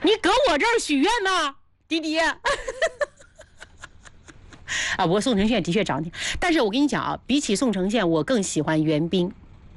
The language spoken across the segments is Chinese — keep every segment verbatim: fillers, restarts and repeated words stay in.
你搁我这儿许愿呢，迪迪。啊，不过宋承宪的确长挺，但是我跟你讲啊，比起宋承宪，我更喜欢袁冰。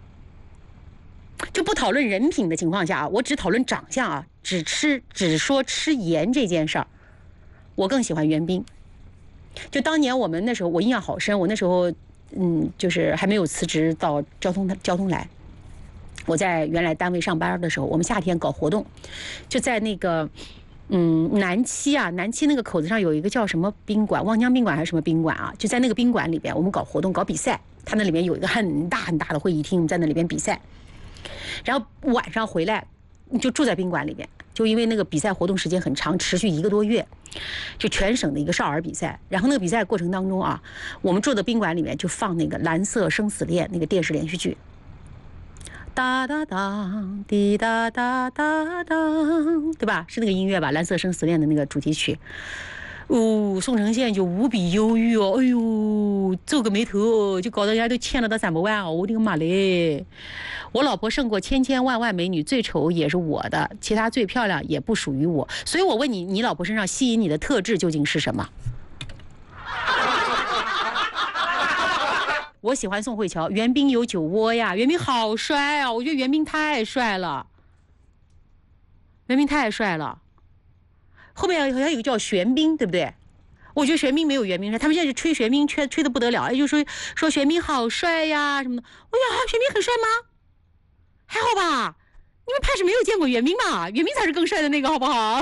就不讨论人品的情况下啊，我只讨论长相啊，只吃只说吃颜这件事儿，我更喜欢袁冰。就当年我们那时候，我印象好深，我那时候嗯，就是还没有辞职到交通交通来，我在原来单位上班的时候，我们夏天搞活动，就在那个。嗯，南七啊，南七那个口子上有一个叫什么宾馆，望江宾馆还是什么宾馆啊？就在那个宾馆里边，我们搞活动、搞比赛，它那里面有一个很大很大的会议厅，在那里边比赛。然后晚上回来就住在宾馆里边，就因为那个比赛活动时间很长，持续一个多月，就全省的一个少儿比赛。然后那个比赛过程当中啊，我们住的宾馆里面就放那个《蓝色生死恋》那个电视连续剧。哒哒当，滴哒哒哒当，对吧？是那个音乐吧？蓝色生死恋的那个主题曲。哦，宋承宪就无比忧郁哦，哎呦，皱个眉头，就搞得人家都欠了他三百万哦，我的个妈嘞！我老婆胜过千千万万美女，最丑也是我的，其他最漂亮也不属于我。所以我问你，你老婆身上吸引你的特质究竟是什么？我喜欢宋慧乔，袁冰有酒窝呀，袁冰好帅啊！我觉得袁冰太帅了，袁冰太帅了。后面好像有个叫玄彬，对不对？我觉得玄彬没有袁冰帅，他们现在就吹玄彬，吹吹的不得了，就说说玄彬好帅呀什么的。哎呀，玄彬很帅吗？还好吧，你们怕是没有见过袁冰吧？袁冰才是更帅的那个，好不好？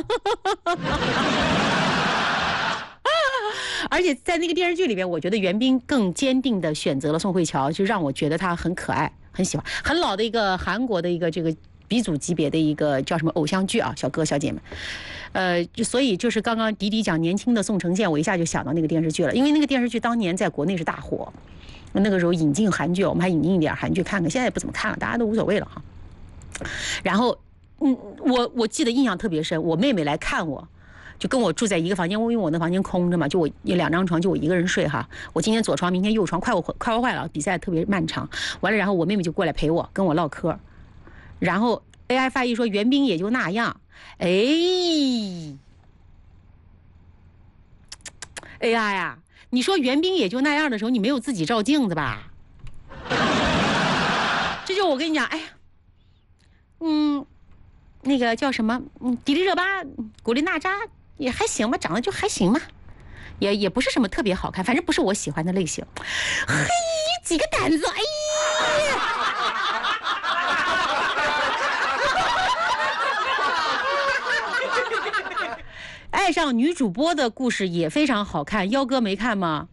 而且在那个电视剧里边，我觉得袁冰更坚定地选择了宋慧乔，就让我觉得她很可爱，很喜欢，很老的一个韩国的一个这个鼻祖级别的一个叫什么偶像剧啊，小哥小姐们，呃，所以就是刚刚迪迪讲年轻的宋承宪，我一下就想到那个电视剧了，因为那个电视剧当年在国内是大火，那个时候引进韩剧，我们还引进一点韩剧看看，现在也不怎么看了，大家都无所谓了哈。然后，嗯，我我记得印象特别深，我妹妹来看我。就跟我住在一个房间，因为我那房间空着嘛，就我有两张床，就我一个人睡哈。我今天左床，明天右床，快我快我坏了，比赛特别漫长。完了，然后我妹妹就过来陪我，跟我唠嗑。然后 A I 翻译说袁冰也就那样，哎 ，A I 呀，你说袁冰也就那样的时候，你没有自己照镜子吧？这就我跟你讲，哎呀，嗯，那个叫什么，嗯，迪丽热巴、古力娜扎。也还行吧，长得就还行嘛，也也不是什么特别好看，反正不是我喜欢的类型。嘿，几个胆子，哎呀！爱上女主播的故事也非常好看，幺哥没看吗？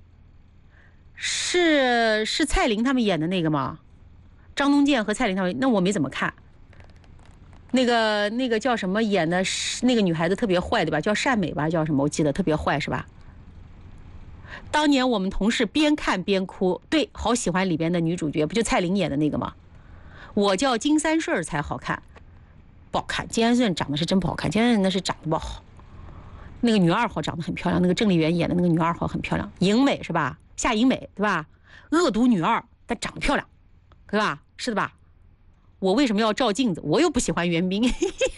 是是蔡琳他们演的那个吗？张东健和蔡琳他们，那我没怎么看。那个那个叫什么演的，那个女孩子特别坏对吧？叫善美吧，叫什么？我记得特别坏是吧？当年我们同事边看边哭，对，好喜欢里边的女主角，不就蔡琳演的那个吗？我叫金三顺才好看，不好看。金三顺长得是真不好看，金三顺那是长得不好。那个女二号长得很漂亮，那个郑丽媛演的那个女二号很漂亮，莹美是吧？夏莹美对吧？恶毒女二，但长得漂亮，对吧？是的吧？我为什么要照镜子？我又不喜欢袁冰。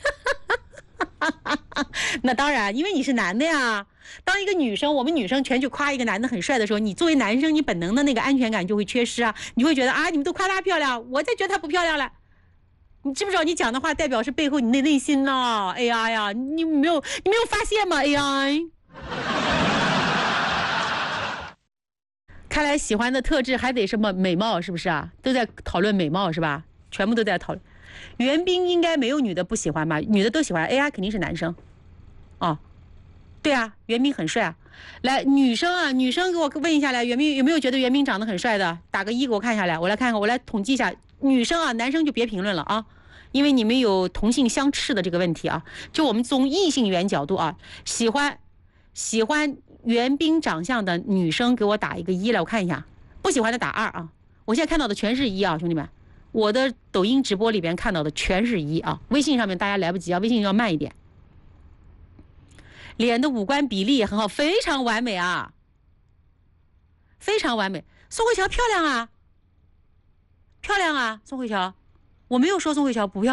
那当然，因为你是男的呀。当一个女生，我们女生全去夸一个男的很帅的时候，你作为男生，你本能的那个安全感就会缺失啊。你会觉得啊，你们都夸她漂亮，我再觉得她不漂亮了。你知不知道你讲的话代表是背后你的内心呢 ？A I 呀，你没有你没有发现吗 ？A I。看来喜欢的特质还得什么美貌，是不是啊？都在讨论美貌是吧？全部都在讨论。袁冰应该没有女的不喜欢吧？女的都喜欢 ，A I 肯定是男生。哦，对啊，袁冰很帅啊。来，女生啊，女生给我问一下来，袁冰有没有觉得袁冰长得很帅的？打个一给我看下来，我来看看，我来统计一下。女生啊，男生就别评论了啊，因为你们有同性相斥的这个问题啊。就我们从异性缘角度啊，喜欢喜欢袁冰长相的女生给我打一个一来，我看一下。不喜欢的打二啊。我现在看到的全是一啊，兄弟们。我的抖音直播里边看到的全是一啊，微信上面大家来不及啊，微信要慢一点。脸的五官比例也很好，非常完美啊，非常完美。宋慧乔漂亮啊，漂亮啊，宋慧乔，我没有说宋慧乔不漂亮。